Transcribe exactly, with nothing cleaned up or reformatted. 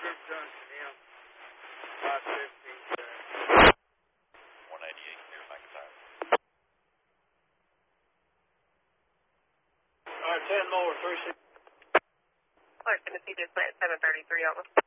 Group Junction, yeah. five fifteen, sir. one eighty-eight, clear McIntyre. All right, ten more, three six. Clark, Tennessee, dispatch seven thirty-three, over.